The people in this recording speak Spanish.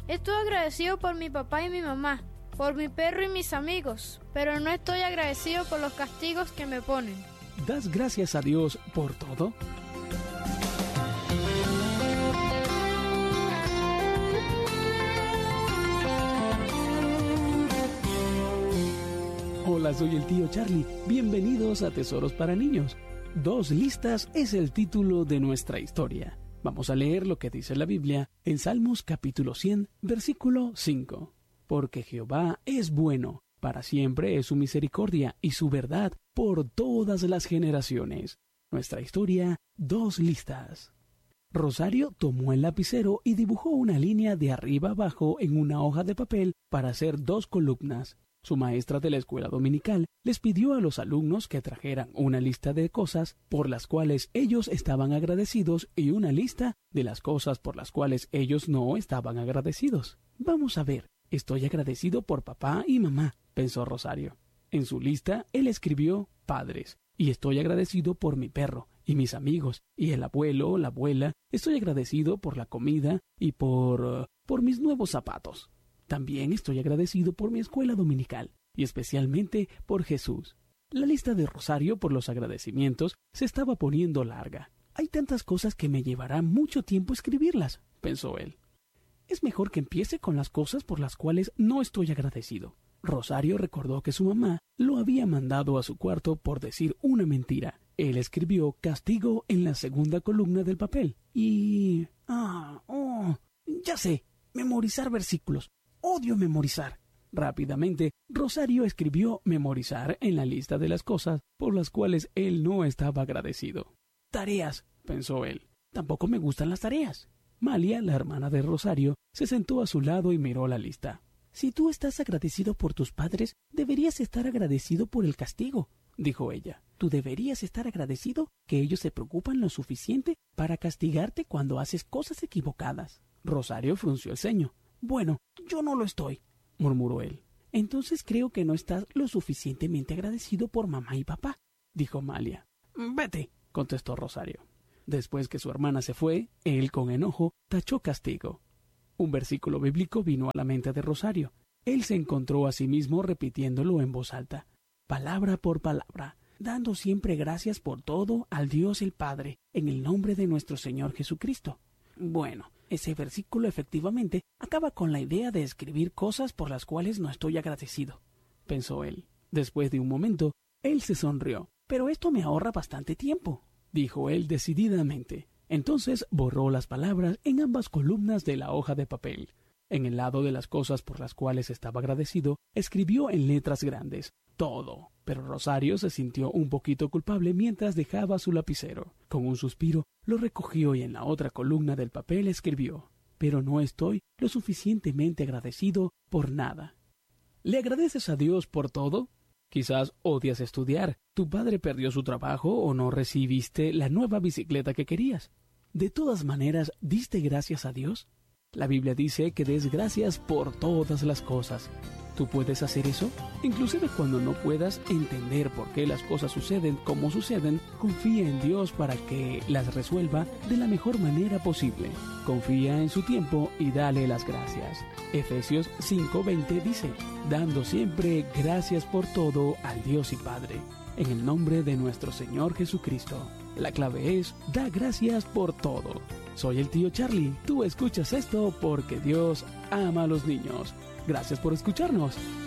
Estoy agradecido por mi papá y mi mamá, por mi perro y mis amigos, pero no estoy agradecido por los castigos que me ponen. ¿Das gracias a Dios por todo? Hola, soy el tío Charlie. Bienvenidos a Tesoros para Niños. 2 listas es el título de nuestra historia. Vamos a leer lo que dice la Biblia en Salmos capítulo 100, versículo 5. Porque Jehová es bueno, para siempre es su misericordia y su verdad por todas las generaciones. Nuestra historia, 2 listas. Rosario tomó el lapicero y dibujó una línea de arriba abajo en una hoja de papel para hacer 2 columnas. Su maestra de la escuela dominical les pidió a los alumnos que trajeran una lista de cosas por las cuales ellos estaban agradecidos y una lista de las cosas por las cuales ellos no estaban agradecidos. Vamos a ver, estoy agradecido por papá y mamá, pensó Rosario. En su lista, él escribió padres, y estoy agradecido por mi perro y mis amigos, y el abuelo o la abuela, estoy agradecido por la comida y por mis nuevos zapatos. También estoy agradecido por mi escuela dominical, y especialmente por Jesús. La lista de Rosario por los agradecimientos se estaba poniendo larga. Hay tantas cosas que me llevará mucho tiempo escribirlas, pensó él. Es mejor que empiece con las cosas por las cuales no estoy agradecido. Rosario recordó que su mamá lo había mandado a su cuarto por decir una mentira. Él escribió castigo en la segunda columna del papel. Y... ya sé, memorizar versículos. Odio memorizar. Rápidamente, Rosario escribió memorizar en la lista de las cosas por las cuales él no estaba agradecido. Tareas, pensó él. Tampoco me gustan las tareas. Malia, la hermana de Rosario, se sentó a su lado y miró la lista. Si tú estás agradecido por tus padres, deberías estar agradecido por el castigo, dijo ella. Tú deberías estar agradecido que ellos se preocupan lo suficiente para castigarte cuando haces cosas equivocadas. Rosario frunció el ceño. Bueno, yo no lo estoy, murmuró él. Entonces creo que no estás lo suficientemente agradecido por mamá y papá, dijo Malia. Vete, contestó Rosario. Después que su hermana se fue, él con enojo tachó castigo. Un versículo bíblico vino a la mente de Rosario. Él se encontró a sí mismo repitiéndolo en voz alta, palabra por palabra, dando siempre gracias por todo al Dios el Padre, en el nombre de nuestro Señor Jesucristo. Bueno, ese versículo efectivamente acaba con la idea de escribir cosas por las cuales no estoy agradecido, pensó él. Después de un momento, él se sonrió. Pero esto me ahorra bastante tiempo, dijo él decididamente. Entonces borró las palabras en ambas columnas de la hoja de papel. En el lado de las cosas por las cuales estaba agradecido, escribió en letras grandes, todo. Pero Rosario se sintió un poquito culpable mientras dejaba su lapicero. Con un suspiro, lo recogió y en la otra columna del papel escribió, pero no estoy lo suficientemente agradecido por nada. ¿Le agradeces a Dios por todo? Quizás odias estudiar, tu padre perdió su trabajo o no recibiste la nueva bicicleta que querías. ¿De todas maneras diste gracias a Dios? La Biblia dice que des gracias por todas las cosas. ¿Tú puedes hacer eso? Inclusive cuando no puedas entender por qué las cosas suceden como suceden, confía en Dios para que las resuelva de la mejor manera posible. Confía en su tiempo y dale las gracias. Efesios 5:20 dice, dando siempre gracias por todo al Dios y Padre, en el nombre de nuestro Señor Jesucristo. La clave es, da gracias por todo. Soy el tío Charlie. Tú escuchas esto porque Dios ama a los niños. Gracias por escucharnos.